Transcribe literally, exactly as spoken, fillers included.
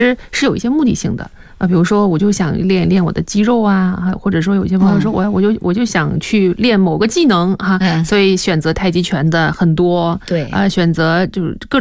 是有一些目的性的啊，比如说我就想练练我的肌肉啊，或者说有些朋友说我我就我就想去练某个技能啊，所以选择太极拳的很多，对啊，选择就是各